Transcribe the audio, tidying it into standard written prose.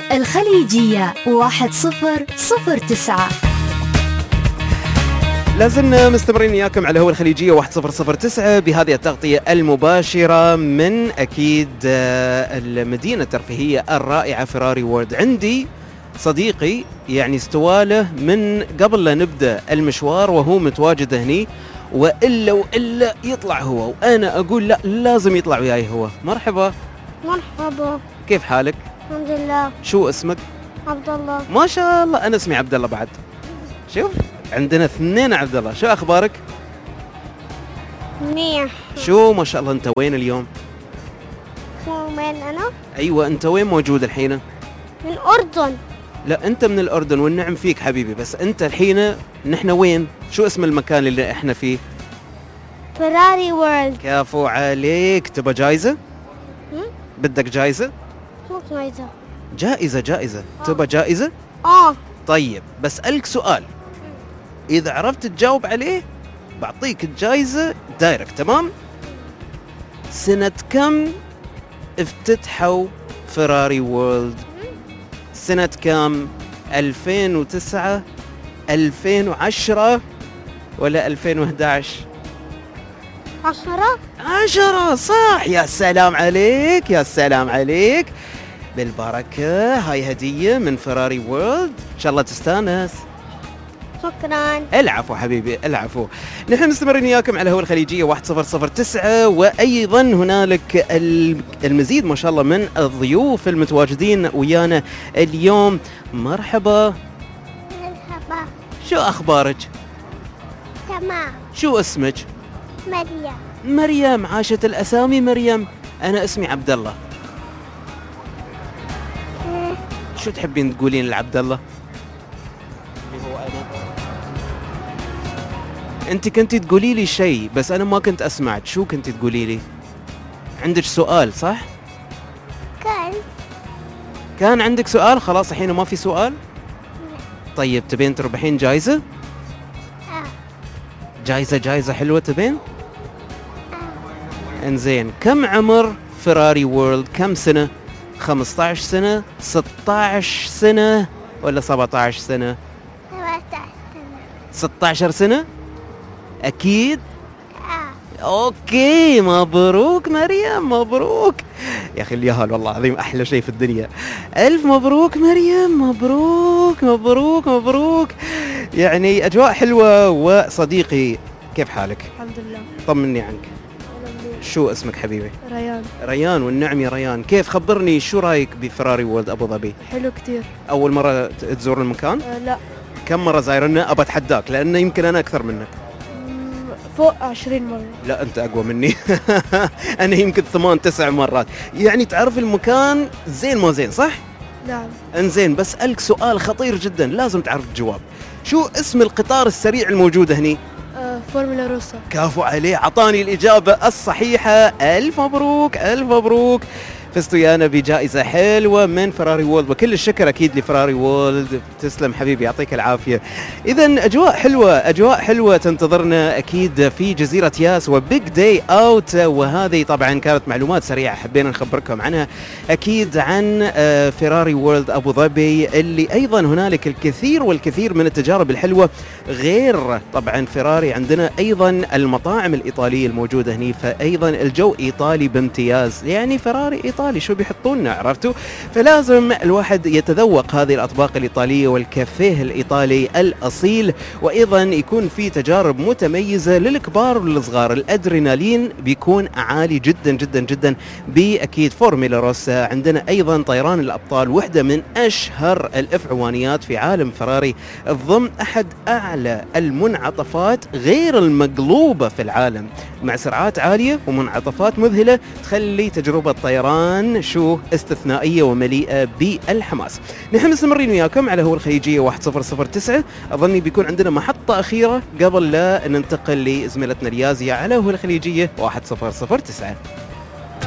الخليجية 1009. لازلنا مستمرين وياكم على هو الخليجية 1009 بهذه التغطية المباشرة من أكيد المدينة الترفيهية الرائعة فراري وورلد. عندي صديقي يعني استواله من قبل لا نبدأ المشوار وهو متواجد هني، وإلا يطلع هو، وأنا أقول لا لازم يطلع وياي هو. مرحبا. مرحبا، كيف حالك؟ الحمد لله. شو اسمك؟ عبد الله. ما شاء الله، أنا اسمي عبد الله بعد. شوف عندنا اثنين عبد الله. شو أخبارك؟ منيح. شو ما شاء الله. أنت وين اليوم؟ وين أنا؟ أيوة، أنت وين موجود الحين؟ من الأردن. لا أنت من الأردن والنعم فيك حبيبي، بس أنت الحين نحن وين؟ شو اسم المكان اللي إحنا فيه؟ فراري وورلد. كفو عليك. تبى جايزة؟ بدك جايزة؟ شو جايزة؟ جائزة. تبى جائزة؟ طيب بسألك سؤال، إذا عرفت تجاوب عليه بعطيك الجائزة دايركت، تمام؟ سنة كم افتتحوا فراري وورلد؟ سنة كم؟ 2009 2010 ولا 2011؟ 10 صح. يا سلام عليك، يا سلام عليك، بالبركة. هاي هدية من فراري وورلد، إن شاء الله تستانس. شكرا. العفو حبيبي، العفو. نحن مستمرين وياكم على هو الخليجية 1009، وأيضا هنالك المزيد ما شاء الله من الضيوف المتواجدين ويانا اليوم. مرحبا. مرحبا. شو أخبارك؟ تمام. شو اسمك؟ مريم. مريم. عاشت الأسامي مريم. أنا اسمي عبد الله. شو تحبين تقولين لعبد الله؟ اللي هو أنا. أنت كنتي تقولي لي شيء بس أنا ما كنت أسمعك. شو كنتي تقولي لي؟ عندك سؤال صح؟ كان عندك سؤال. خلاص الحين ما في سؤال. طيب تبين تربحين جايزة؟ جايزة حلوة تبين؟ انزين، كم عمر فراري وورلد؟ كم سنة؟ 15 سنة 16 سنة ولا 17 سنة؟ 16 سنة أكيد. أوكي، مبروك مريم، مبروك يا أخي. اليهال والله العظيم أحلى شيء في الدنيا. ألف مبروك مريم، مبروك مبروك مبروك. يعني أجواء حلوة. وصديقي كيف حالك؟ الحمد لله. طمني عنك. شو اسمك حبيبي؟ ريان. ريان، والنعم يا ريان. كيف؟ خبرني شو رايك بفراري وورلد ابو ظبي؟ حلو كتير. اول مره تزور المكان؟ لا. كم مره زايرنا؟ ابى اتحداك لانه يمكن انا اكثر منك. فوق 20 مره. لا انت اقوى مني. انا يمكن 8-9 مرات. يعني تعرف المكان زين ما زين صح؟ نعم. انزين، بسألك سؤال خطير جدا لازم تعرف الجواب. شو اسم القطار السريع الموجود هني؟ فورمولا روسا. كافو عليه، عطاني الإجابة الصحيحة. ألف مبروك، ألف مبروك. فزتوا ويانا بجائزة حلوة من فراري وورلد، وكل الشكر أكيد لفراري وورلد. تسلم حبيبي، يعطيك العافية. إذن أجواء حلوة، أجواء حلوة تنتظرنا أكيد في جزيرة ياس وبيج داي أوت. وهذه طبعا كانت معلومات سريعة حبينا نخبركم عنها أكيد عن فراري وورلد أبو ظبي، اللي أيضا هنالك الكثير والكثير من التجارب الحلوة. غير طبعا فراري عندنا أيضا المطاعم الإيطالية الموجودة هني، فأيضا الجو إيطالي بامتياز. يعني فراري إيطالي شو بيحطوننا، عرفتوا؟ فلازم الواحد يتذوق هذه الأطباق الإيطالية والكافيه الإيطالي الأصيل، وأيضا يكون في تجارب متميزة للكبار والصغار. الأدرينالين بيكون عالي جدا جدا جدا بأكيد فورمولا روسا. عندنا أيضا طيران الأبطال، واحدة من أشهر الإفعوانيات في عالم فراري، ضمن أحد أعلى المنعطفات غير المقلوبة في العالم، مع سرعات عالية ومنعطفات مذهلة تخلي تجربة طيران شو استثنائية ومليئة بالحماس. نحن مستمرين وياكم على هو الخليجية 1009. أظني بيكون عندنا محطة أخيرة قبل لا ننتقل لزميلتنا ريازية على هو الخليجية 1009.